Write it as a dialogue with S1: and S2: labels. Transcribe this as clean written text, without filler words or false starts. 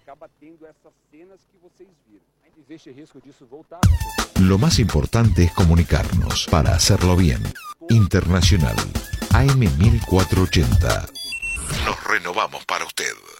S1: Lo más importante es comunicarnos para hacerlo bien. Internacional AM 1480. Nos renovamos para usted.